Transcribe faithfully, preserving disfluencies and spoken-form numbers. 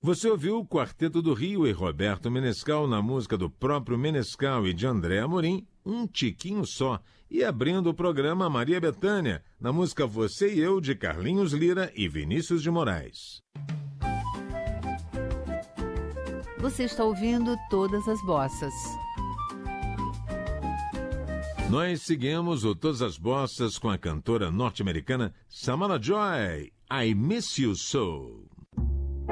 Você ouviu o Quarteto do Rio e Roberto Menescal na música do próprio Menescal e de André Amorim, Um Tiquinho Só, e abrindo o programa Maria Bethânia, na música Você e Eu, de Carlinhos Lira e Vinícius de Moraes. Você está ouvindo Todas as Bossas. Nós seguimos o Todas as Bossas com a cantora norte-americana Samara Joy, I Miss You So.